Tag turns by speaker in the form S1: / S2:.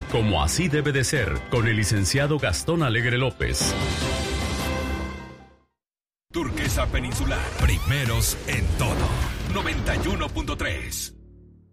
S1: como así debe de ser, con el licenciado Gastón Alegre López.
S2: Turquesa Peninsular, primeros en todo. 91.3.